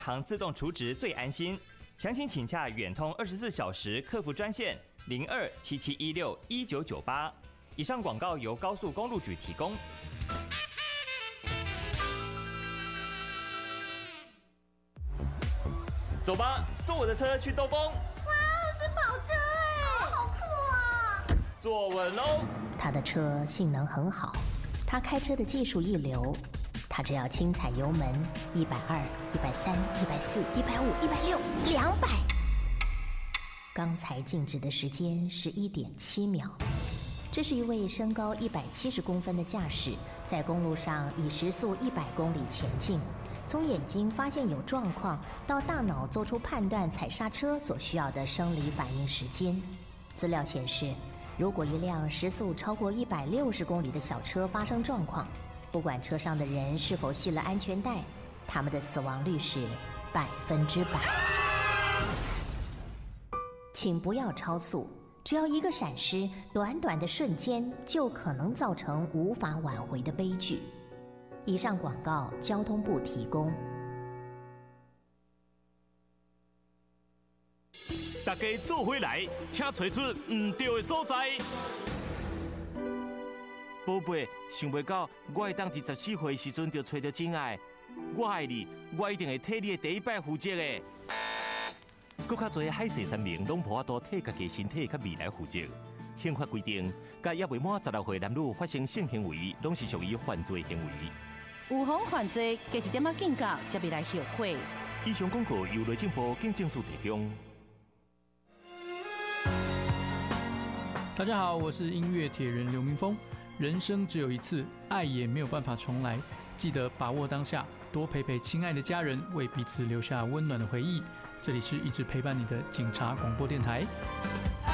行自动储值最安心。详情请洽远通24小时客服专线0277161998。以上广告由高速公路局提供。走吧，坐我的车去兜风。 哇，是跑车哎，好酷啊！ 坐稳喽。 他的车性能很好，他开车的技术一流，他只要轻踩油门，120、130、140、150、160、200。刚才静止的时间是1.7秒。这是一位身高170公分的驾驶，在公路上以时速100公里前进。从眼睛发现有状况，到大脑做出判断踩刹车所需要的生理反应时间。资料显示，如果一辆时速超过160公里的小车发生状况，不管车上的人是否系了安全带，他们的死亡率是100%。请不要超速，只要一个闪失，短短的瞬间就可能造成无法挽回的悲剧。以上广告，交通部提供。 大家做回来，请找出唔对的所在。宝贝，想袂到我会当14岁时阵就找到真爱。我爱你，我一定会替你的第一摆负责的。搁较侪海誓山盟，拢无法度替家己身体甲未来负责。刑法规定，甲也未满16岁男女发生性行为，拢是属于犯罪行为。 有妨犯罪，加一点仔警觉，才未来后悔。 以上广告由内政部警政署提供。 大家好，我是音乐铁人刘明峰。人生只有一次，爱也没有办法重来。记得把握当下，多陪陪亲爱的家人，为彼此留下温暖的回忆。这里是一直陪伴你的警察广播电台。